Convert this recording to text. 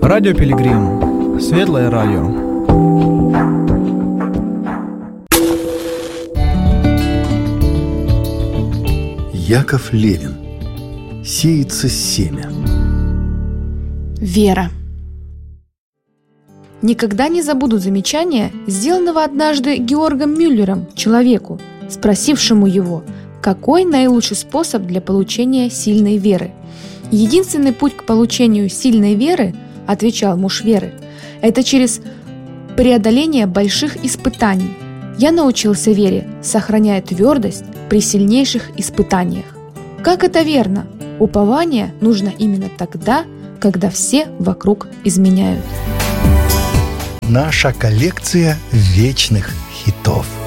Радио Пилигрим. Светлое радио. Яков Левин. Сеется семя. Вера. Никогда не забуду замечания, сделанного однажды Георгом Мюллером человеку, спросившему его, какой наилучший способ для получения сильной веры. Единственный путь к получению сильной веры, отвечал муж веры, это через преодоление больших испытаний. Я научился вере, сохраняя твердость при сильнейших испытаниях. Как это верно? Упование нужно именно тогда, когда все вокруг изменяют. Наша коллекция вечных хитов.